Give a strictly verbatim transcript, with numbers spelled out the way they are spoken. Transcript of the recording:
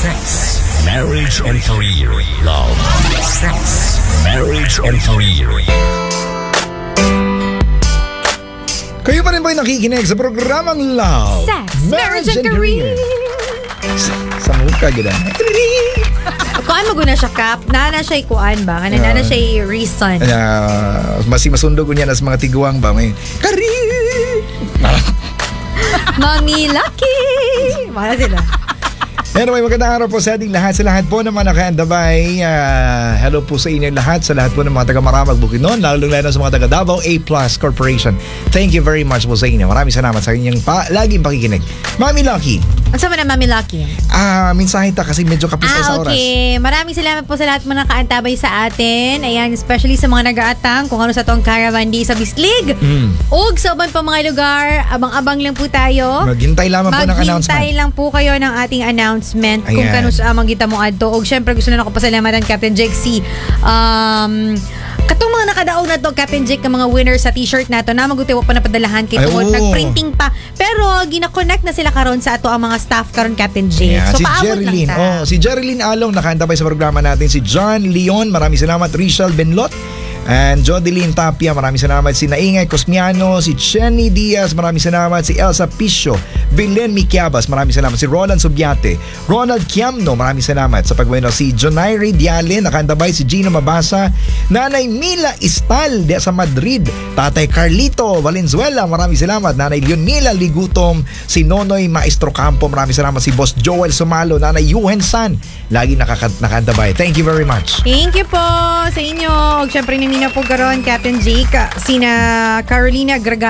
Sex, marriage and career. Love, sex, marriage and career. Kayo pa rin ba'y nakikinig sa programang Love, Sex, Marriage and Career? Sa, sa mukha, gano'n. Kuan mo guna siya, Kap. Nana siya kuan ba? Kana nana siya reason. Uh, masi masundo ko niyan as mga tiguang ba? May career! Mami Lucky! Wala sila. Anyway, magandang araw po sa ating lahat. Sa lahat po naman nakaandabay. Uh, hello po sa inyo lahat. Sa lahat po ng mga taga-Maramag Bukidnon. Lalo-lalo sa mga taga-Davao A Plus Corporation. Thank you very much po sa inyo. Maraming salamat sa inyong pa, laging pakikinig. Mami Lucky. Ang sama na Mami Lucky? Ah, uh, mensahe ta kasi medyo kapis ah, sa oras. Okay. Maraming salamat po sa lahat mga nakaantabay sa atin. Ayan, especially sa mga nag-aatang kung ano sa tong Caravan Day sa Bislig. Mm. Ug sa uban pa mga lugar, abang-abang lang po tayo. Maghintay lamang po ng announcement. Maghintay lang po kayo ng ating announcement. Ayan. Kung kanus amang kita mo adto. Og syempre gusto na ako pasalamatan Captain Jake C. Um, katong mga nakadaog na to Captain Jake ng mga winners sa t-shirt nato na magutiwa pa napadalahan kay tungod nag-printing pa. Pero gina-connect na sila karon sa ato ang mga staff karon Captain Jake. Yeah, so si paabot Jerilyn. lang ta. Oh, si Jerilyn Along nakaantabay sa programa natin, si John Leon, maraming salamat, Rachel Benlot. And Jodeline Tapia, maraming salamat. Si Naingay Cosmiano, si Chenny Diaz, maraming salamat. Si Elsa Piscio, Belen Miquiabas, maraming salamat. Si Roland Subiate, Ronald Kiamno, maraming salamat. Sa pagweno, si Jonairi Diale, nakaantabay. Si Gino Mabasa, Nanay Mila Istal de sa Madrid, Tatay Carlito Valenzuela, maraming salamat. Nanay Leonila Ligutom, si Nonoy Maestro Campo, maraming salamat. Si Boss Joel Sumalo, Nanay Yuhen San, lagi nakaka- nakaantabay. Thank you very much. Thank you po sa inyo. Og syempre nina po karon Captain Jake, sina Carolina Graga